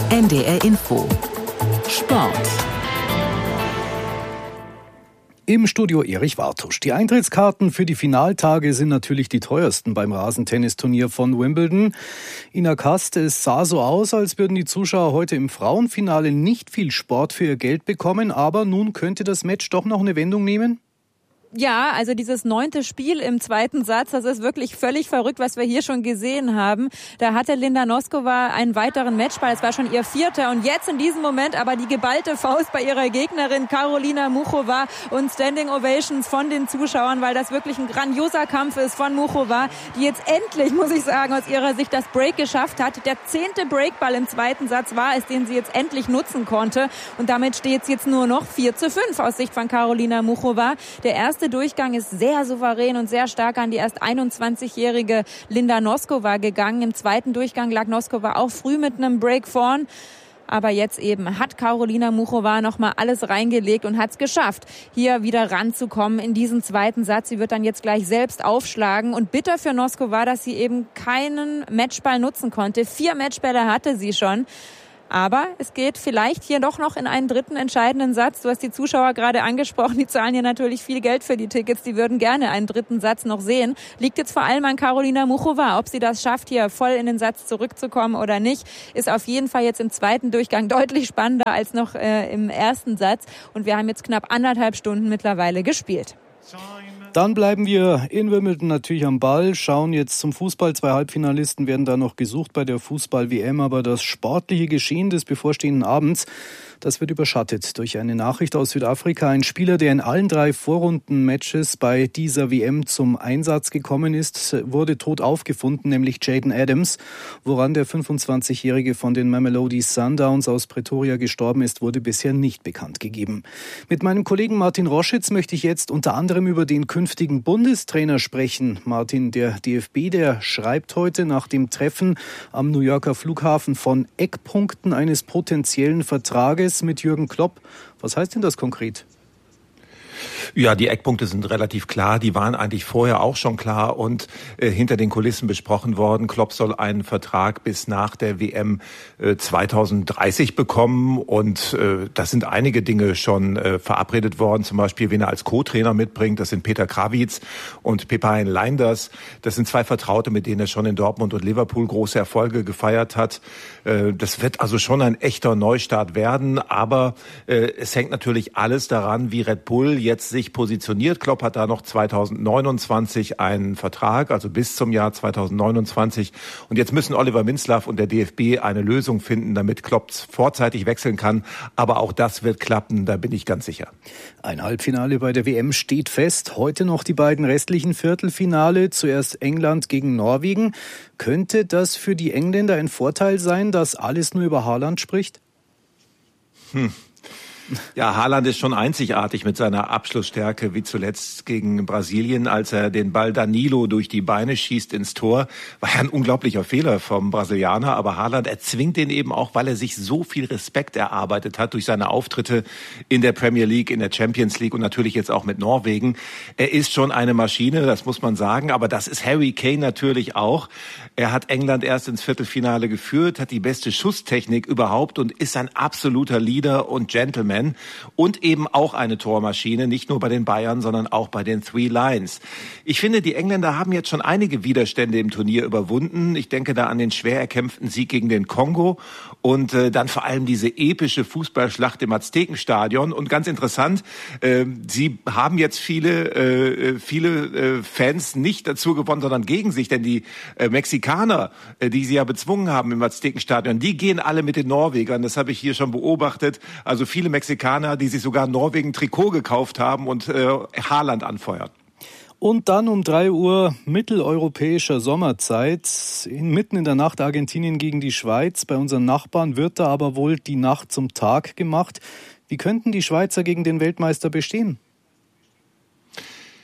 NDR Info Sport. Im Studio Erich Wartusch. Die Eintrittskarten für die Finaltage sind natürlich die teuersten beim Rasentennisturnier von Wimbledon. Ina Kast, es sah so aus, als würden die Zuschauer heute im Frauenfinale nicht viel Sport für ihr Geld bekommen, aber nun könnte das Match doch noch eine Wendung nehmen? Ja, also dieses 9. Spiel im zweiten Satz, das ist wirklich völlig verrückt, was wir hier schon gesehen haben. Da hatte Linda Noskova einen weiteren Matchball, es war schon ihr 4. und jetzt in diesem Moment aber die geballte Faust bei ihrer Gegnerin Karolina Muchova und Standing Ovations von den Zuschauern, weil das wirklich ein grandioser Kampf ist von Muchova, die jetzt endlich, muss ich sagen, aus ihrer Sicht das Break geschafft hat. Der 10. Breakball im zweiten Satz war es, den sie jetzt endlich nutzen konnte und damit steht es jetzt nur noch 4:5 aus Sicht von Karolina Muchova. Der erste Durchgang ist sehr souverän und sehr stark an die erst 21-jährige Linda Noskova gegangen. Im zweiten Durchgang lag Noskova auch früh mit einem Break vorn. Aber jetzt eben hat Karolina Muchova nochmal alles reingelegt und hat es geschafft, hier wieder ranzukommen in diesen zweiten Satz. Sie wird dann jetzt gleich selbst aufschlagen. Und bitter für Noskova, dass sie eben keinen Matchball nutzen konnte. 4 Matchbälle hatte sie schon. Aber es geht vielleicht hier doch noch in einen dritten entscheidenden Satz. Du hast die Zuschauer gerade angesprochen, die zahlen hier natürlich viel Geld für die Tickets. Die würden gerne einen dritten Satz noch sehen. Liegt jetzt vor allem an Karolina Muchova. Ob sie das schafft, hier voll in den Satz zurückzukommen oder nicht, ist auf jeden Fall jetzt im zweiten Durchgang deutlich spannender als noch im ersten Satz. Und wir haben jetzt knapp 1,5 Stunden mittlerweile gespielt. Dann bleiben wir in Wimbledon natürlich am Ball, schauen jetzt zum Fußball. 2 Halbfinalisten werden da noch gesucht bei der Fußball-WM, aber das sportliche Geschehen des bevorstehenden Abends, das wird überschattet durch eine Nachricht aus Südafrika. Ein Spieler, der in allen 3 Vorrunden-Matches bei dieser WM zum Einsatz gekommen ist, wurde tot aufgefunden, nämlich Jaden Adams. Woran der 25-Jährige von den Mamelodi Sundowns aus Pretoria gestorben ist, wurde bisher nicht bekannt gegeben. Mit meinem Kollegen Martin Roschitz möchte ich jetzt unter anderem über den künftigen Bundestrainer sprechen. Martin, der DFB, der schreibt heute nach dem Treffen am New Yorker Flughafen von Eckpunkten eines potenziellen Vertrages mit Jürgen Klopp. Was heißt denn das konkret? Ja, die Eckpunkte sind relativ klar. Die waren eigentlich vorher auch schon klar und hinter den Kulissen besprochen worden. Klopp soll einen Vertrag bis nach der WM 2030 bekommen und das sind einige Dinge schon verabredet worden. Zum Beispiel, wen er als Co-Trainer mitbringt. Das sind Peter Krawietz und Pepijn Leinders. Das sind 2 Vertraute, mit denen er schon in Dortmund und Liverpool große Erfolge gefeiert hat. Das wird also schon ein echter Neustart werden, aber es hängt natürlich alles daran, wie Red Bull jetzt sich positioniert. Klopp hat da noch 2029 einen Vertrag, also bis zum Jahr 2029. Und jetzt müssen Oliver Minzlaff und der DFB eine Lösung finden, damit Klopp vorzeitig wechseln kann. Aber auch das wird klappen, da bin ich ganz sicher. Ein Halbfinale bei der WM steht fest. Heute noch die beiden restlichen Viertelfinale. Zuerst England gegen Norwegen. Könnte das für die Engländer ein Vorteil sein, dass alles nur über Haaland spricht? Ja, Haaland ist schon einzigartig mit seiner Abschlussstärke, wie zuletzt gegen Brasilien, als er den Ball Danilo durch die Beine schießt ins Tor. War ja ein unglaublicher Fehler vom Brasilianer, aber Haaland erzwingt den eben auch, weil er sich so viel Respekt erarbeitet hat durch seine Auftritte in der Premier League, in der Champions League und natürlich jetzt auch mit Norwegen. Er ist schon eine Maschine, das muss man sagen, aber das ist Harry Kane natürlich auch. Er hat England erst ins Viertelfinale geführt, hat die beste Schusstechnik überhaupt und ist ein absoluter Leader und Gentleman. Und eben auch eine Tormaschine, nicht nur bei den Bayern, sondern auch bei den Three Lions. Ich finde, die Engländer haben jetzt schon einige Widerstände im Turnier überwunden. Ich denke da an den schwer erkämpften Sieg gegen den Kongo und dann vor allem diese epische Fußballschlacht im Aztekenstadion. Und ganz interessant, sie haben jetzt viele Fans nicht dazu gewonnen, sondern gegen sich, denn die Mexikaner, die sie ja bezwungen haben im Aztekenstadion, die gehen alle mit den Norwegern. Das habe ich hier schon beobachtet. Also viele Mexikaner, die sich sogar Norwegen-Trikot gekauft haben und Haaland anfeuern. Und dann um 3 Uhr mitteleuropäischer Sommerzeit, mitten in der Nacht Argentinien gegen die Schweiz. Bei unseren Nachbarn wird da aber wohl die Nacht zum Tag gemacht. Wie könnten die Schweizer gegen den Weltmeister bestehen?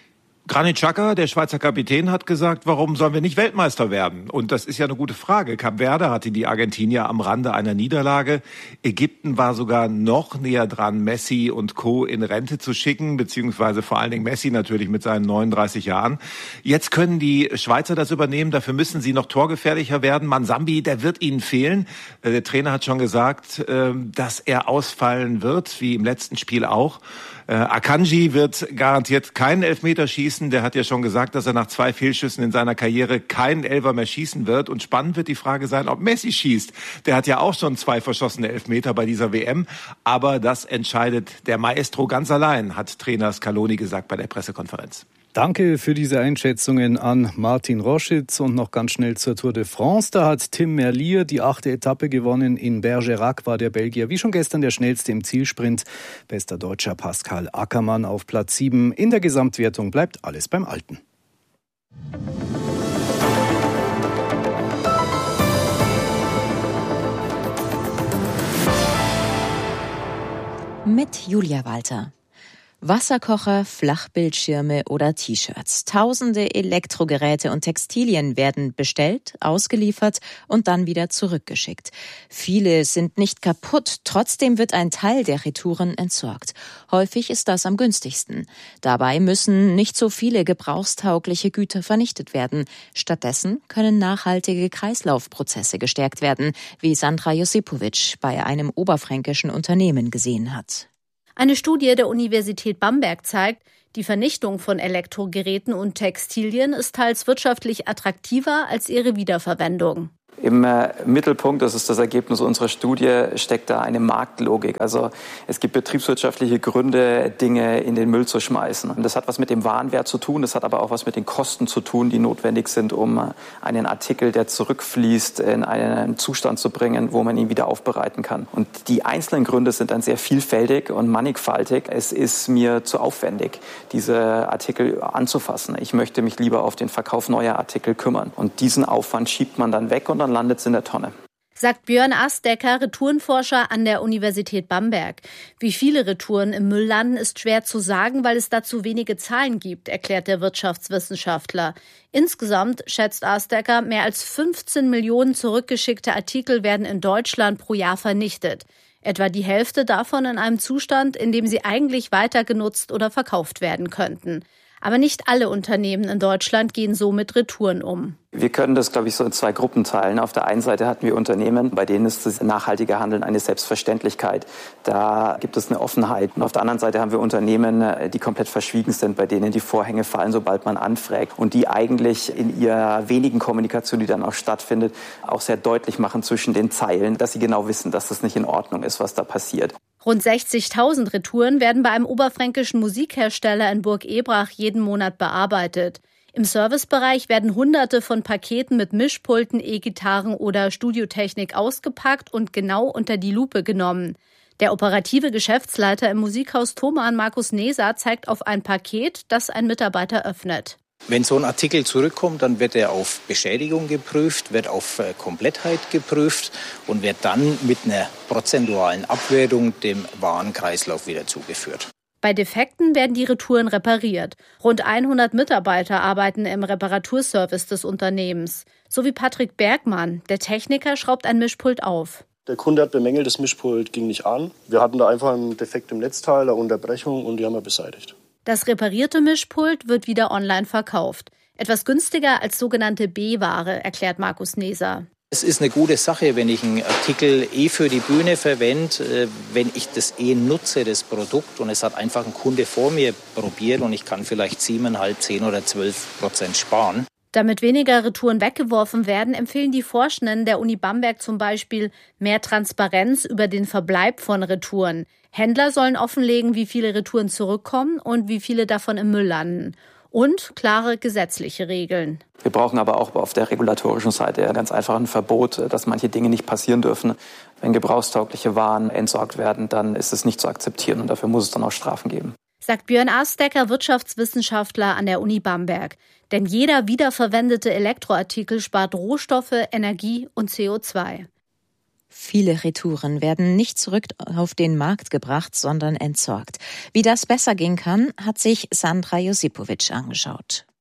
Granit Xhaka, der Schweizer Kapitän, hat gesagt, warum sollen wir nicht Weltmeister werden? Und das ist ja eine gute Frage. Kap Verde hatte die Argentinier am Rande einer Niederlage. Ägypten war sogar noch näher dran, Messi und Co. in Rente zu schicken, beziehungsweise vor allen Dingen Messi natürlich mit seinen 39 Jahren. Jetzt können die Schweizer das übernehmen. Dafür müssen sie noch torgefährlicher werden. Mansambi, der wird ihnen fehlen. Der Trainer hat schon gesagt, dass er ausfallen wird, wie im letzten Spiel auch. Akanji wird garantiert keinen Elfmeter schießen. Der hat ja schon gesagt, dass er nach 2 Fehlschüssen in seiner Karriere keinen Elfer mehr schießen wird. Und spannend wird die Frage sein, ob Messi schießt. Der hat ja auch schon 2 verschossene Elfmeter bei dieser WM. Aber das entscheidet der Maestro ganz allein, hat Trainer Scaloni gesagt bei der Pressekonferenz. Danke für diese Einschätzungen an Martin Roschitz. Und noch ganz schnell zur Tour de France. Da hat Tim Merlier die 8. Etappe gewonnen. In Bergerac war der Belgier wie schon gestern der schnellste im Zielsprint. Bester Deutscher Pascal Ackermann auf Platz 7. In der Gesamtwertung bleibt alles beim Alten. Mit Julia Walter. Wasserkocher, Flachbildschirme oder T-Shirts. Tausende Elektrogeräte und Textilien werden bestellt, ausgeliefert und dann wieder zurückgeschickt. Viele sind nicht kaputt, trotzdem wird ein Teil der Retouren entsorgt. Häufig ist das am günstigsten. Dabei müssen nicht so viele gebrauchstaugliche Güter vernichtet werden. Stattdessen können nachhaltige Kreislaufprozesse gestärkt werden, wie Sandra Josipovic bei einem oberfränkischen Unternehmen gesehen hat. Eine Studie der Universität Bamberg zeigt, die Vernichtung von Elektrogeräten und Textilien ist teils wirtschaftlich attraktiver als ihre Wiederverwendung. Im Mittelpunkt, das ist das Ergebnis unserer Studie, steckt da eine Marktlogik. Also es gibt betriebswirtschaftliche Gründe, Dinge in den Müll zu schmeißen. Und das hat was mit dem Warenwert zu tun, das hat aber auch was mit den Kosten zu tun, die notwendig sind, um einen Artikel, der zurückfließt, in einen Zustand zu bringen, wo man ihn wieder aufbereiten kann. Und die einzelnen Gründe sind dann sehr vielfältig und mannigfaltig. Es ist mir zu aufwendig, diese Artikel anzufassen. Ich möchte mich lieber auf den Verkauf neuer Artikel kümmern. Und diesen Aufwand schiebt man dann weg und dann landet es in der Tonne. Sagt Björn Astecker, Retourenforscher an der Universität Bamberg. Wie viele Retouren im Müll landen, ist schwer zu sagen, weil es dazu wenige Zahlen gibt, erklärt der Wirtschaftswissenschaftler. Insgesamt, schätzt Astecker, mehr als 15 Millionen zurückgeschickte Artikel werden in Deutschland pro Jahr vernichtet. Etwa die Hälfte davon in einem Zustand, in dem sie eigentlich weiter genutzt oder verkauft werden könnten. Aber nicht alle Unternehmen in Deutschland gehen so mit Retouren um. Wir können das, glaube ich, so in 2 Gruppen teilen. Auf der einen Seite hatten wir Unternehmen, bei denen ist das nachhaltige Handeln eine Selbstverständlichkeit. Da gibt es eine Offenheit. Und auf der anderen Seite haben wir Unternehmen, die komplett verschwiegen sind, bei denen die Vorhänge fallen, sobald man anfragt. Und die eigentlich in ihrer wenigen Kommunikation, die dann auch stattfindet, auch sehr deutlich machen zwischen den Zeilen, dass sie genau wissen, dass das nicht in Ordnung ist, was da passiert. Rund 60.000 Retouren werden bei einem oberfränkischen Musikhersteller in Burg-Ebrach jeden Monat bearbeitet. Im Servicebereich werden Hunderte von Paketen mit Mischpulten, E-Gitarren oder Studiotechnik ausgepackt und genau unter die Lupe genommen. Der operative Geschäftsleiter im Musikhaus Thomann, Markus Neser, zeigt auf ein Paket, das ein Mitarbeiter öffnet. Wenn so ein Artikel zurückkommt, dann wird er auf Beschädigung geprüft, wird auf Komplettheit geprüft und wird dann mit einer prozentualen Abwertung dem Warenkreislauf wieder zugeführt. Bei Defekten werden die Retouren repariert. Rund 100 Mitarbeiter arbeiten im Reparaturservice des Unternehmens. So wie Patrick Bergmann. Der Techniker schraubt ein Mischpult auf. Der Kunde hat bemängelt, das Mischpult ging nicht an. Wir hatten da einfach einen Defekt im Netzteil, eine Unterbrechung und die haben wir beseitigt. Das reparierte Mischpult wird wieder online verkauft. Etwas günstiger als sogenannte B-Ware, erklärt Markus Neser. Es ist eine gute Sache, wenn ich einen Artikel für die Bühne verwende, wenn ich das nutze, das Produkt, und es hat einfach ein Kunde vor mir probiert und ich kann vielleicht 7,5, 10 oder 12% sparen. Damit weniger Retouren weggeworfen werden, empfehlen die Forschenden der Uni Bamberg zum Beispiel mehr Transparenz über den Verbleib von Retouren. Händler sollen offenlegen, wie viele Retouren zurückkommen und wie viele davon im Müll landen. Und klare gesetzliche Regeln. Wir brauchen aber auch auf der regulatorischen Seite ganz einfach ein Verbot, dass manche Dinge nicht passieren dürfen. Wenn gebrauchstaugliche Waren entsorgt werden, dann ist es nicht zu akzeptieren und dafür muss es dann auch Strafen geben. Sagt Björn Astecker, Wirtschaftswissenschaftler an der Uni Bamberg. Denn jeder wiederverwendete Elektroartikel spart Rohstoffe, Energie und CO2. Viele Retouren werden nicht zurück auf den Markt gebracht, sondern entsorgt. Wie das besser gehen kann, hat sich Sandra Josipovic angeschaut.